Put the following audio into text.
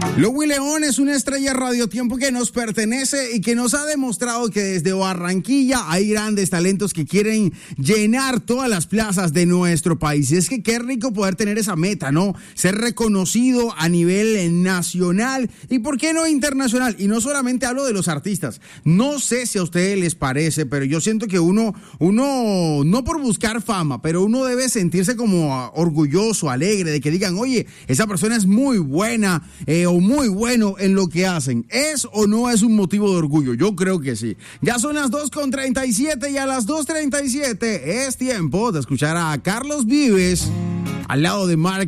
Louis León es una estrella radiotiempo que nos pertenece y que nos ha demostrado que desde Barranquilla hay grandes talentos que quieren llenar todas las plazas de nuestro país. Y es que qué rico poder tener esa meta, ¿no? Ser reconocido a nivel nacional y por qué no internacional. Y no solamente hablo de los artistas. No sé si a ustedes les parece, pero yo siento que uno no por buscar fama, pero uno debe sentirse como orgulloso, alegre de que digan, oye, esa persona es muy buena o muy bueno en lo que hacen. ¿Es o no es un motivo de orgullo? Yo creo que sí. Ya son las 2:37 y a las 2:37 es tiempo de escuchar a Carlos Vives al lado de Marc